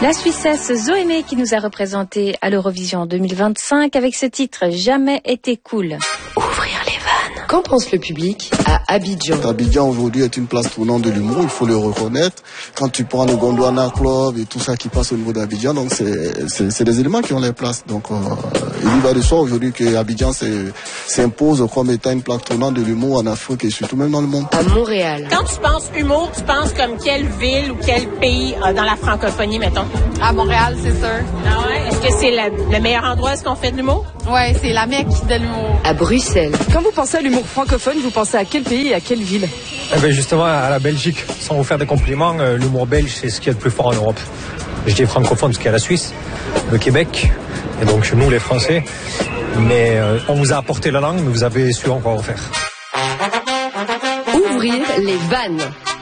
La Suissesse Zoémé qui nous a représenté à l'Eurovision 2025 avec ce titre « Jamais été cool ». Ouvrir les vannes. Qu'en pense le public à Abidjan? Abidjan aujourd'hui est une place tournante de l'humour, il faut le reconnaître. Quand tu prends le Gondwana Club et tout ça qui passe au niveau d'Abidjan, donc c'est des éléments qui ont les places. Donc il y va de soi aujourd'hui que Abidjan s'impose comme étant une place tournante de l'humour en Afrique et surtout même dans le monde. À Montréal. Quand tu penses humour, tu penses comme quelle ville ou quel pays dans la francophonie, mettons? À Montréal, c'est sûr. Ah ouais? Est-ce que c'est le meilleur endroit où est-ce qu'on fait de l'humour? Ouais, c'est la Mecque de l'humour. À Bruxelles. Quand vous pensez à l'humour francophone, vous pensez à quel pays et à quelle ville? Eh bien justement à la Belgique. Sans vous faire des compliments, l'humour belge c'est ce qu'il y a de plus fort en Europe. Je dis francophone parce qu'il y a la Suisse, le Québec, et donc chez nous les Français. Mais on vous a apporté la langue, mais vous avez su encore refaire. Ouvrir les vannes.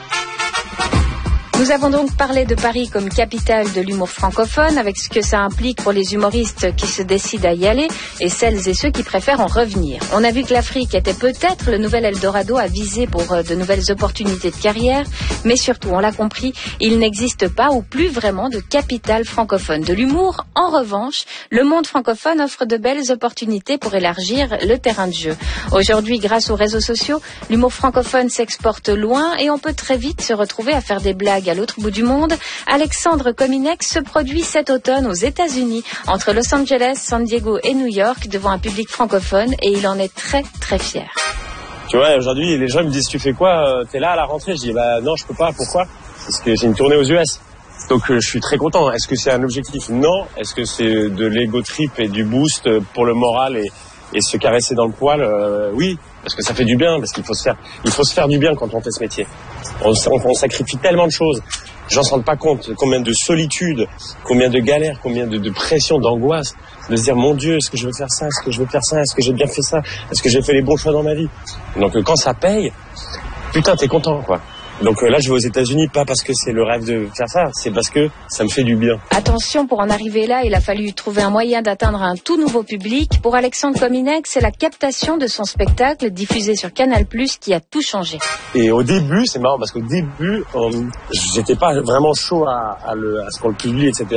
Nous avons donc parlé de Paris comme capitale de l'humour francophone, avec ce que ça implique pour les humoristes qui se décident à y aller et celles et ceux qui préfèrent en revenir. On a vu que l'Afrique était peut-être le nouvel Eldorado à viser pour de nouvelles opportunités de carrière, mais surtout, on l'a compris, il n'existe pas ou plus vraiment de capitale francophone de l'humour. En revanche, le monde francophone offre de belles opportunités pour élargir le terrain de jeu. Aujourd'hui, grâce aux réseaux sociaux, l'humour francophone s'exporte loin et on peut très vite se retrouver à faire des blagues à l'autre bout du monde. Alexandre Kominek se produit cet automne aux États-Unis, entre Los Angeles, San Diego et New York, devant un public francophone, et il en est très très fier. Tu vois, aujourd'hui, les gens me disent, tu fais quoi? T'es là à la rentrée? Je dis, bah non, je peux pas. Pourquoi? Parce que j'ai une tournée aux US. Donc je suis très content. Est-ce que c'est un objectif? Non. Est-ce que c'est de l'ego trip et du boost pour le moral et se caresser dans le poil? Oui, parce que ça fait du bien, parce qu'il faut se faire du bien quand on fait ce métier. On sacrifie tellement de choses. J'en rends pas compte. Combien de solitude, combien de galères, combien de pression, d'angoisse, de se dire mon Dieu, est-ce que je veux faire ça, est-ce que je veux faire ça, est-ce que j'ai bien fait ça, est-ce que j'ai fait les bons choix dans ma vie. Donc quand ça paye, putain, t'es content quoi. Donc là, je vais aux États-Unis, pas parce que c'est le rêve de faire ça, c'est parce que ça me fait du bien. Attention, pour en arriver là, il a fallu trouver un moyen d'atteindre un tout nouveau public. Pour Alexandre Kominek, c'est la captation de son spectacle diffusé sur Canal+, qui a tout changé. Et au début, c'est marrant, parce qu'au début, j'étais pas vraiment chaud à ce qu'on le publie, etc.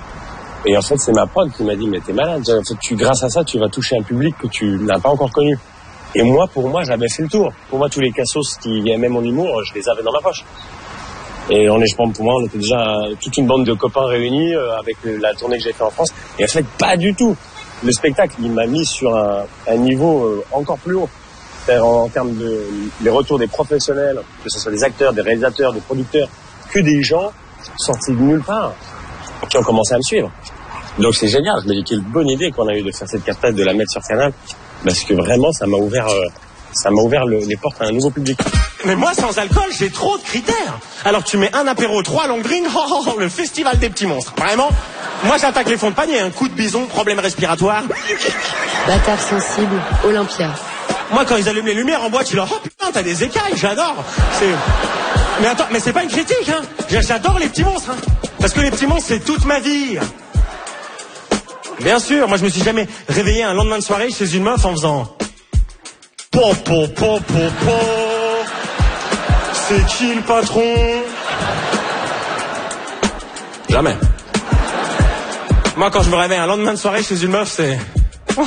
Et en fait, c'est ma prod qui m'a dit, mais t'es malade, en fait, grâce à ça, tu vas toucher un public que tu n'as pas encore connu. Et moi, pour moi, j'avais fait le tour. Pour moi, tous les cassos qui aimaient mon humour, je les avais dans ma poche. Et pour moi, on était déjà toute une bande de copains réunis avec la tournée que j'ai fait en France. Et en fait, pas du tout. Le spectacle, il m'a mis sur un niveau encore plus haut. En termes de les retours des professionnels, que ce soit des acteurs, des réalisateurs, des producteurs, que des gens sortis de nulle part, qui ont commencé à me suivre. Donc c'est génial. Je me dis quelle bonne idée qu'on a eu de faire cette captation, de la mettre sur Canal. Parce que vraiment, ça m'a ouvert les portes à un nouveau public. Mais moi, sans alcool, j'ai trop de critères. Alors tu mets un apéro, 3 long drinks, le festival des petits monstres. Vraiment, moi j'attaque les fonds de panier, un coup de bison, problème respiratoire. Bâtard sensible, Olympia. Moi, quand ils allument les lumières en boîte, je leur dis, oh putain, t'as des écailles, j'adore. Mais attends, mais c'est pas une critique, hein. J'adore les petits monstres, hein. Parce que les petits monstres, c'est toute ma vie. Bien sûr, moi je me suis jamais réveillé un lendemain de soirée chez une meuf en faisant po. C'est qui le patron? Jamais. Moi quand je me réveille un lendemain de soirée chez une meuf, c'est ah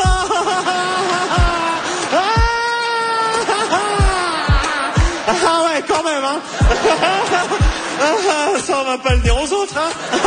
ouais, quand même, hein. Ça on va pas le dire aux autres, hein.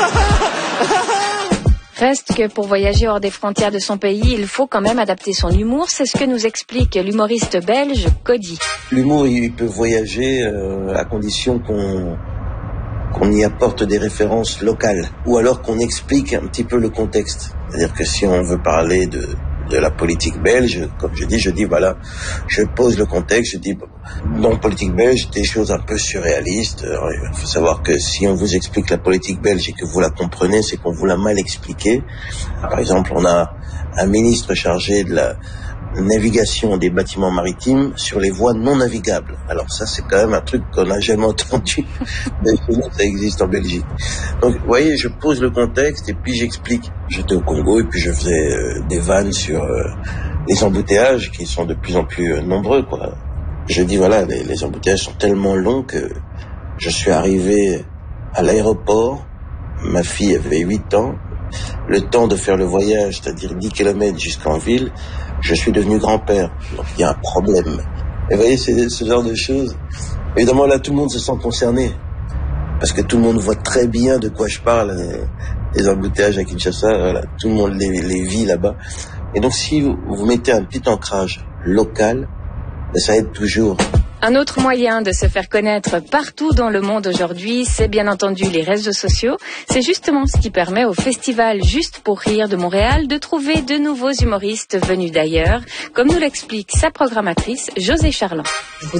Reste que pour voyager hors des frontières de son pays, il faut quand même adapter son humour. C'est ce que nous explique l'humoriste belge Cody. L'humour, il peut voyager à condition qu'on y apporte des références locales ou alors qu'on explique un petit peu le contexte. C'est-à-dire que si on veut parler de la politique belge, comme je dis voilà, je pose le contexte, je dis dans politique belge des choses un peu surréalistes. Il faut savoir que si on vous explique la politique belge et que vous la comprenez, c'est qu'on vous l'a mal expliqué. Par exemple, on a un ministre chargé de la navigation des bâtiments maritimes sur les voies non navigables. Alors ça, c'est quand même un truc qu'on n'a jamais entendu, mais ça existe en Belgique. Donc, vous voyez, je pose le contexte et puis j'explique. J'étais au Congo et puis je faisais des vannes sur les embouteillages qui sont de plus en plus nombreux, quoi. Je dis, voilà, les embouteillages sont tellement longs que je suis arrivé à l'aéroport ma fille avait 8 ans, le temps de faire le voyage, c'est-à-dire 10 km jusqu'en ville, je suis devenu grand-père. Donc il y a un problème. Et vous voyez, c'est ce genre de choses. Évidemment, là, tout le monde se sent concerné. Parce que tout le monde voit très bien de quoi je parle. Les embouteillages à Kinshasa, voilà, tout le monde les vit là-bas. Et donc, si vous mettez un petit ancrage local, ça aide toujours. Un autre moyen de se faire connaître partout dans le monde aujourd'hui, c'est bien entendu les réseaux sociaux. C'est justement ce qui permet au festival Juste pour rire de Montréal de trouver de nouveaux humoristes venus d'ailleurs, comme nous l'explique sa programmatrice José Charland.